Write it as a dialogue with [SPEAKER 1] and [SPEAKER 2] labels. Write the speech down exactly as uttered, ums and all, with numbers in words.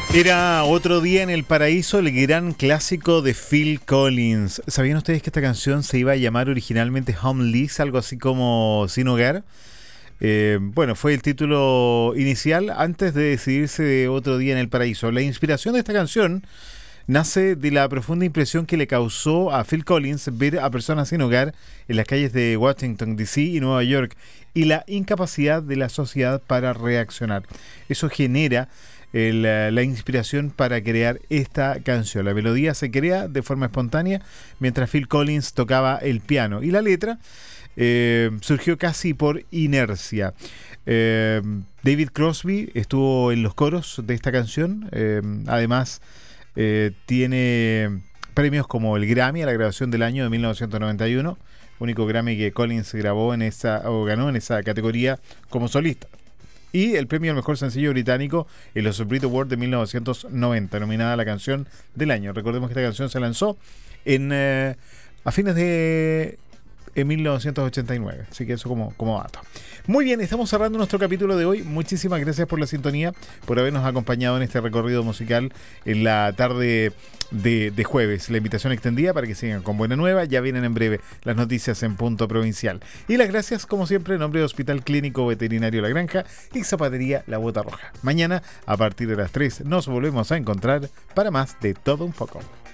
[SPEAKER 1] Era Otro Día en el Paraíso, el gran clásico de Phil Collins. ¿Sabían ustedes que esta canción se iba a llamar originalmente Homeless, algo así como Sin Hogar? Eh, bueno, fue el título inicial antes de decidirse de Otro Día en el Paraíso. La inspiración de esta canción nace de la profunda impresión que le causó a Phil Collins ver a personas sin hogar en las calles de Washington, D C y Nueva York, y la incapacidad de la sociedad para reaccionar. Eso genera el, la inspiración para crear esta canción. La melodía se crea de forma espontánea mientras Phil Collins tocaba el piano, y la letra eh, surgió casi por inercia. Eh, David Crosby estuvo en los coros de esta canción. Eh, además eh, tiene premios como el Grammy a la grabación del año de mil novecientos noventa y uno, único Grammy que Collins grabó en esa o ganó en esa categoría como solista, y el premio al mejor sencillo británico en los Brit Awards de mil novecientos noventa, nominada a la canción del año. Recordemos que esta canción se lanzó en eh, a fines de en mil novecientos ochenta y nueve, así que eso como, como dato. Muy bien, estamos cerrando nuestro capítulo de hoy. Muchísimas gracias por la sintonía, por habernos acompañado en este recorrido musical en la tarde de, de jueves. La invitación extendida para que sigan con buena nueva. Ya vienen en breve las noticias en Punto Provincial. Y las gracias, como siempre, en nombre de Hospital Clínico Veterinario La Granja y Zapatería La Bota Roja. Mañana, a partir de las tres, nos volvemos a encontrar para más de Todo Un Poco.